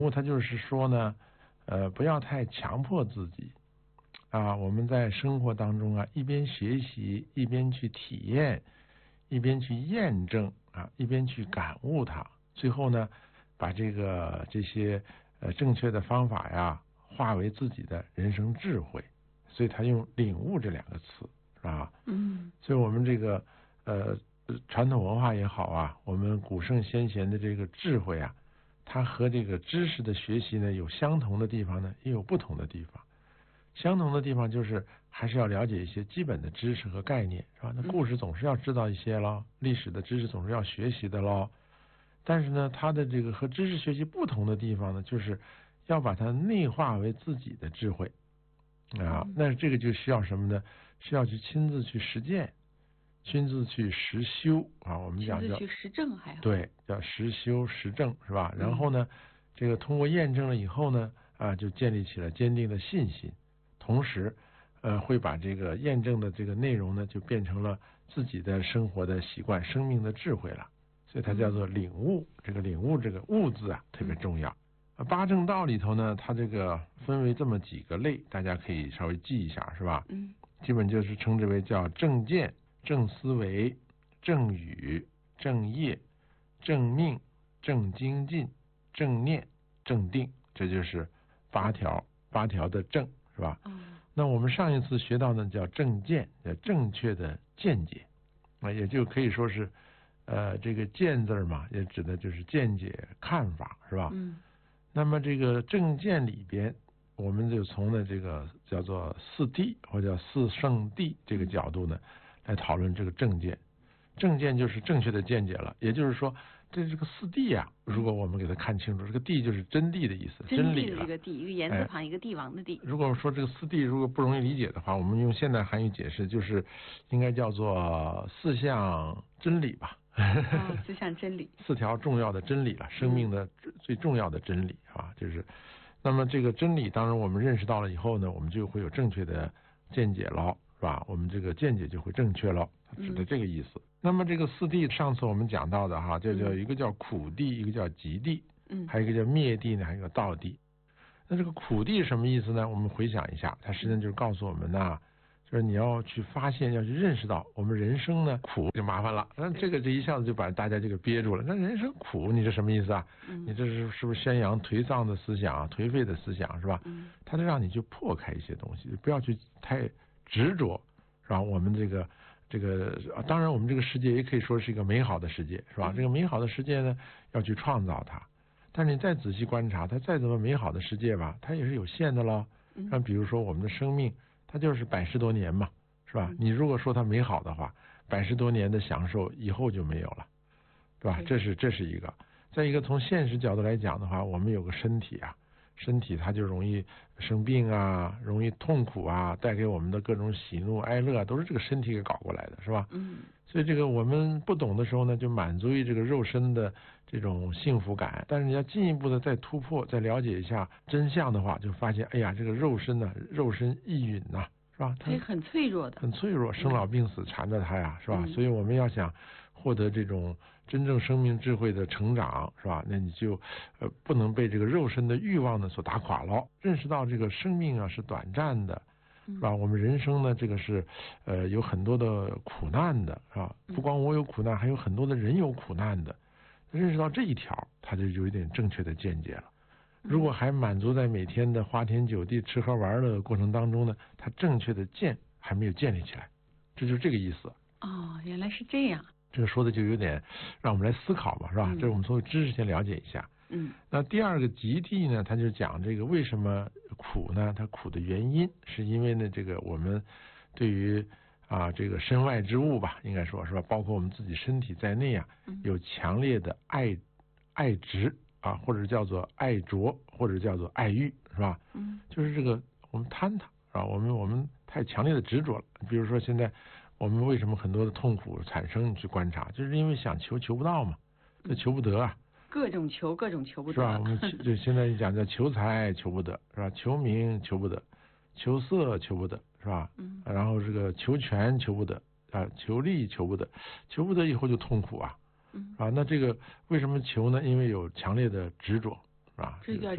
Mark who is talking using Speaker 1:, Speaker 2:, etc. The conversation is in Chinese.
Speaker 1: 它就是说呢，不要太强迫自己啊。我们在生活当中啊，一边学习，一边去体验，一边去验证啊，一边去感悟它。最后呢，把这些正确的方法呀，化为自己的人生智慧。所以他用领悟这两个词，是吧？所以我们这个传统文化也好啊，我们古圣先贤的这个智慧啊，它和这个知识的学习呢有相同的地方呢，也有不同的地方。相同的地方就是还是要了解一些基本的知识和概念，是吧？那故事总是要知道一些咯，历史的知识总是要学习的咯。但是呢，它的这个和知识学习不同的地方呢，就是要把它内化为自己的智慧啊。那这个就需要什么呢？需要去亲自去实践，亲自去实修啊。我们讲叫
Speaker 2: 亲自去实证，还好。
Speaker 1: 对，叫实修实证，是吧？然后呢，这个通过验证了以后呢，就建立起了坚定的信心，同时会把这个验证的这个内容呢，就变成了自己的生活的习惯、生命的智慧了。所以它叫做领悟。这个领悟这个悟字啊特别重要。八正道里头呢，它这个分为这么几个类，大家可以稍微记一下，是吧？基本就是称之为叫正见、正思维、正语、正业、正命、正精进、正念、正定，这就是八条的正，是吧？那我们上一次学到的叫正见，正确的见解啊，也就可以说是这个见字嘛，也指的就是见解、看法，是吧？那么这个正见里边，我们就从呢这个叫做四谛或者四圣谛这个角度呢，来讨论这个正见。正见就是正确的见解了，也就是说，这个四谛啊，如果我们给它看清楚，这个谛就是真谛的意思，真理了。
Speaker 2: 这个谛，一个言字旁，一个帝王的帝。
Speaker 1: 如果说这个四谛如果不容易理解的话，我们用现代汉语解释，就是应该叫做四项真理吧。
Speaker 2: 四项真理，
Speaker 1: 四条重要的真理了，生命的最重要的真理啊，就是，那么这个真理，当然我们认识到了以后呢，我们就会有正确的见解了，是吧？我们这个见解就会正确了，指的这个意思。那么这个四谛，上次我们讲到的哈，就叫一个叫苦谛，一个叫集谛，还有一个叫灭谛呢，还有一个道谛。那这个苦谛什么意思呢？我们回想一下，它实际上就是告诉我们呢，就是你要去发现，要去认识到我们人生呢苦就麻烦了。那这一下子就把大家这个憋住了。那人生苦，你这什么意思啊？你这是不是宣扬颓丧的思想、颓废的思想，是吧？它就让你去破开一些东西，不要去太执着，是吧？我们这个当然我们这个世界也可以说是一个美好的世界，是吧？这个美好的世界呢，要去创造它。但是你再仔细观察，它再怎么美好的世界吧，它也是有限的咯。比如说我们的生命，它就是110多年嘛，是吧？你如果说它美好的话，110多年的享受以后就没有了，对吧？这是一个。再一个，从现实角度来讲的话，我们有个身体啊，身体它就容易生病啊，容易痛苦啊，带给我们的各种喜怒哀乐都是这个身体给搞过来的，是吧？所以这个我们不懂的时候呢，就满足于这个肉身的这种幸福感。但是你要进一步的再突破、再了解一下真相的话，就发现，哎呀，这个肉身呢，肉身易陨呐，是吧？
Speaker 2: 它很脆弱的，
Speaker 1: 很脆弱，生老病死缠着它呀，是吧？所以我们要想获得这种真正生命智慧的成长，是吧？那你就不能被这个肉身的欲望呢所打垮了。认识到这个生命啊是短暂的。是吧？我们人生呢，这个是有很多的苦难的，是吧？不光我有苦难，还有很多的人有苦难的。认识到这一条，他就有一点正确的见解了。如果还满足在每天的花天酒地、吃喝玩乐的过程当中呢，他正确的见还没有建立起来，这就是这个意思。
Speaker 2: 哦，原来是这样。
Speaker 1: 这个说的就有点让我们来思考嘛，是吧？这是我们作为知识先了解一下。那第二个极谛呢，他就讲这个为什么苦呢？它苦的原因是因为呢，这个我们对于这个身外之物吧，应该说是吧，包括我们自己身体在内啊，有强烈的爱执啊，或者叫做爱着，或者叫做爱欲，是吧？就是这个我们贪它啊，我们太强烈的执着了。比如说现在我们为什么很多的痛苦产生？你去观察，就是因为想求不到嘛，这求不得啊。
Speaker 2: 各种求不得，
Speaker 1: 是吧？我们就现在讲叫求财求不得，是吧？求名求不得，求色求不得，是吧？然后这个求权求不得啊，求利求不得，求不得以后就痛苦啊，那这个为什么求呢？因为有强烈的执着，是吧？
Speaker 2: 这叫